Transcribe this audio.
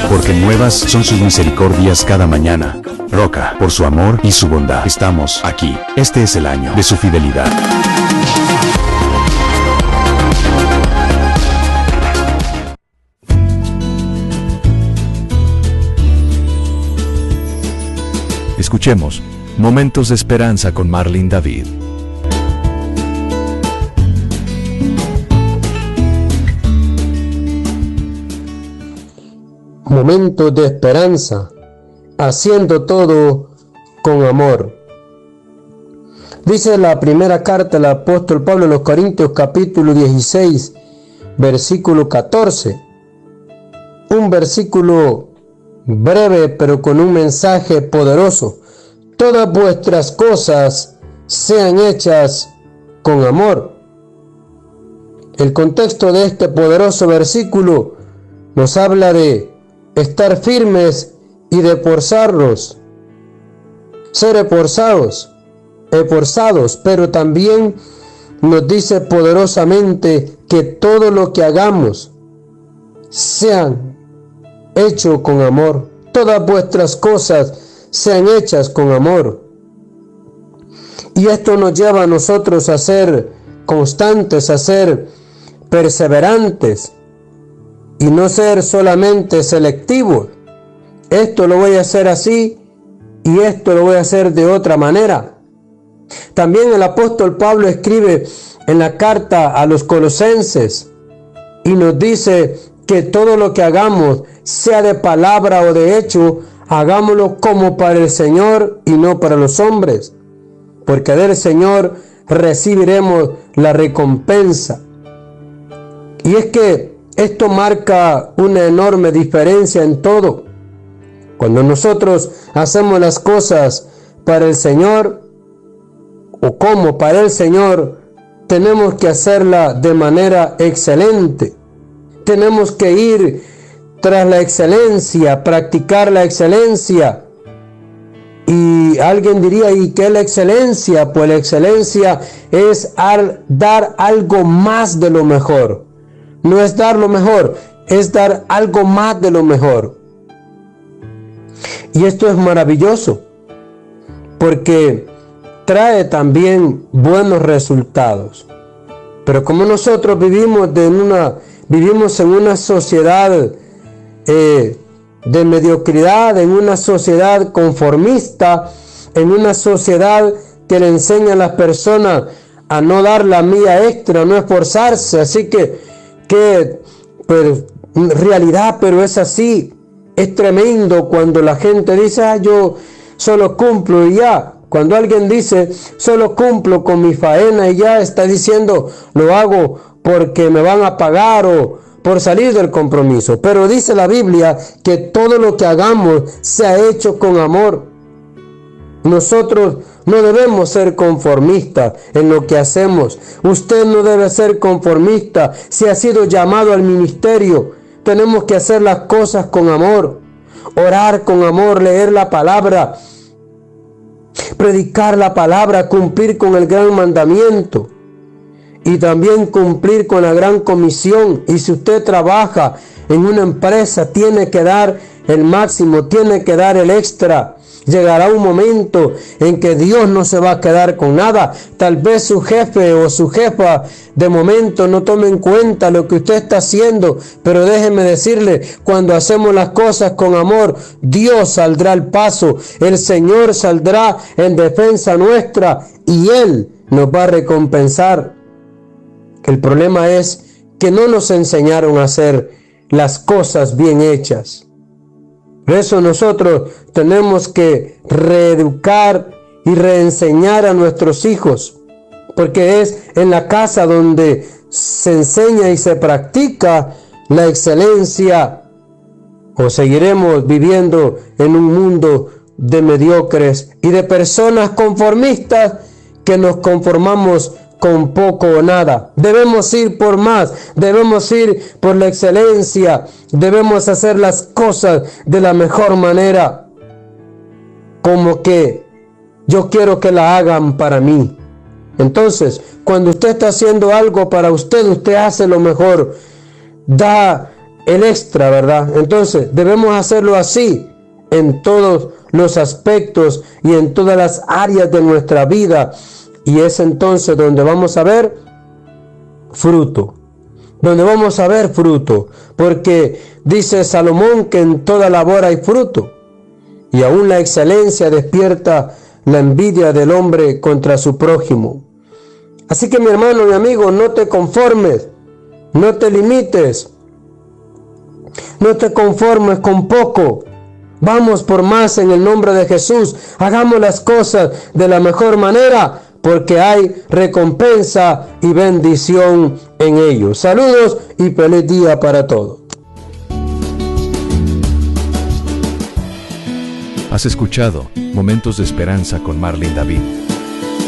porque nuevas son sus misericordias cada mañana. Roca, por su amor y su bondad, estamos aquí. Este es el año de su fidelidad. Escuchemos Momentos de Esperanza con Marlene David. Momentos de esperanza, haciendo todo con amor. Dice la primera carta del apóstol Pablo a los Corintios, capítulo 16, versículo 14. Un versículo breve, pero con un mensaje poderoso. Todas vuestras cosas sean hechas con amor. El contexto de este poderoso versículo nos habla de estar firmes y de esforzarnos, ser esforzados, pero también nos dice poderosamente que todo lo que hagamos sean hecho con amor. Todas vuestras cosas sean hechas con amor. Y esto nos lleva a nosotros a ser constantes, a ser perseverantes y no ser solamente selectivos. Esto lo voy a hacer así y esto lo voy a hacer de otra manera. También el apóstol Pablo escribe en la carta a los Colosenses y nos dice que todo lo que hagamos, sea de palabra o de hecho, hagámoslo como para el Señor y no para los hombres, porque del Señor recibiremos la recompensa. Y es que esto marca una enorme diferencia en todo. Cuando nosotros hacemos las cosas para el Señor o como para el Señor, tenemos que hacerla de manera excelente. Tenemos que ir tras la excelencia, practicar la excelencia. Y alguien diría, ¿y qué es la excelencia? Pues la excelencia es dar algo más de lo mejor. No es dar lo mejor, es dar algo más de lo mejor. Y esto es maravilloso, porque trae también buenos resultados. Pero como nosotros vivimos en una sociedad de mediocridad, en una sociedad conformista, en una sociedad que le enseña a las personas a no dar la milla extra, a no esforzarse, así que pues, en realidad, pero es así. Es tremendo cuando la gente dice, yo solo cumplo y ya. Cuando alguien dice, solo cumplo con mi faena y ya, está diciendo, lo hago porque me van a pagar o por salir del compromiso. Pero dice la Biblia que todo lo que hagamos sea hecho con amor. Nosotros no debemos ser conformistas en lo que hacemos. Usted no debe ser conformista. Si ha sido llamado al ministerio, tenemos que hacer las cosas con amor. Orar con amor, leer la palabra, predicar la palabra, cumplir con el gran mandamiento y también cumplir con la gran comisión. Y si usted trabaja en una empresa, tiene que dar el máximo, tiene que dar el extra. Llegará un momento en que Dios no se va a quedar con nada. Tal vez su jefe o su jefa de momento no tome en cuenta lo que usted está haciendo, pero déjeme decirle, cuando hacemos las cosas con amor, Dios saldrá al paso, el Señor saldrá en defensa nuestra y Él nos va a recompensar. El problema es que no nos enseñaron a hacer las cosas bien hechas. Por eso nosotros tenemos que reeducar y reenseñar a nuestros hijos, porque es en la casa donde se enseña y se practica la excelencia, o seguiremos viviendo en un mundo de mediocres y de personas conformistas que nos conformamos con poco o nada. Debemos ir por más, debemos ir por la excelencia, debemos hacer las cosas de la mejor manera, como que yo quiero que la hagan para mí. Entonces, cuando usted está haciendo algo para usted, usted hace lo mejor, da el extra, ¿verdad? Entonces debemos hacerlo así en todos los aspectos y en todas las áreas de nuestra vida. Y es entonces donde vamos a ver fruto. Donde vamos a ver fruto. Porque dice Salomón que en toda labor hay fruto. Y aún la excelencia despierta la envidia del hombre contra su prójimo. Así que mi hermano, mi amigo, no te conformes, no te limites, no te conformes con poco. Vamos por más en el nombre de Jesús. Hagamos las cosas de la mejor manera, porque hay recompensa y bendición en ello. Saludos y feliz día para todos. Has escuchado Momentos de Esperanza con Marlene David.